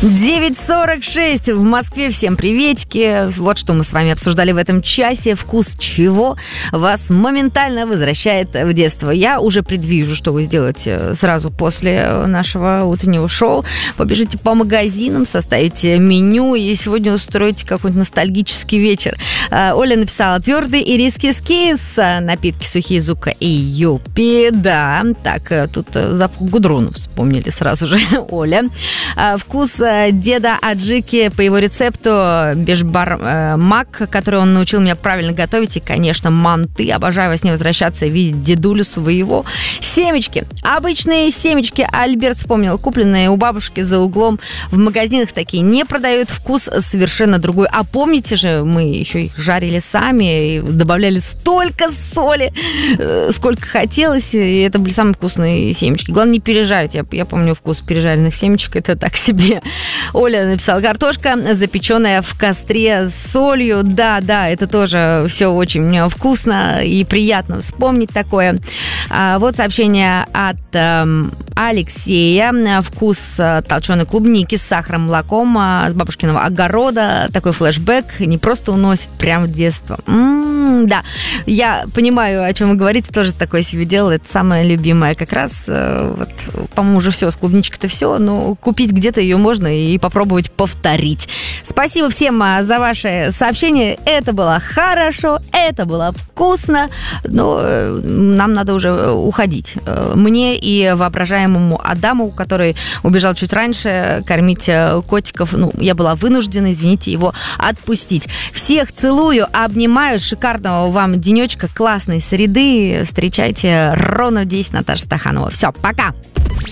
9:46 в Москве. Всем приветики. Вот что мы с вами обсуждали в этом часе. Вкус чего вас моментально возвращает в детство. Я уже предвижу, что вы сделаете сразу после нашего утреннего шоу. Побежите по магазинам, составите меню и сегодня устроите какой-нибудь ностальгический вечер. Оля написала: твердый ириский скис, напитки сухие Зука и Юпи. Да, так, тут запах гудрону вспомнили сразу же, Оля. Вкус деда Аджики по его рецепту бешбар мак, который он научил меня правильно готовить. И, конечно, манты. Обожаю во сне возвращаться и видеть дедулю своего. Семечки. Обычные семечки. Альберт вспомнил. Купленные у бабушки за углом. В магазинах такие не продают. Вкус совершенно другой. А помните же, мы еще их жарили сами и добавляли столько соли, сколько хотелось. И это были самые вкусные семечки. Главное, не пережарить. Я помню вкус пережаренных семечек. Это так себе. Оля написала: картошка, запеченная в костре с солью. Да, это тоже все очень вкусно и приятно вспомнить такое. Вот сообщение от Алексея. Вкус толченой клубники с сахаром, молоком с бабушкиного огорода. Такой флешбэк не просто уносит прямо в детство. Да, я понимаю, о чем вы говорите. Тоже такое себе делала. Это самое любимое. Как раз, вот, по-моему, уже все, с клубничкой-то все, но купить где-то ее можно и попробовать повторить. Спасибо всем за ваши сообщения. Это было хорошо, это было вкусно, но нам надо уже уходить. Мне и воображаемому Адаму, который убежал чуть раньше, кормить котиков. Я была вынуждена, извините, его отпустить. Всех целую, обнимаю. Шикарного вам денечка, классной среды. Встречайте ровно в 10. Наташа Стаханова. Все, пока!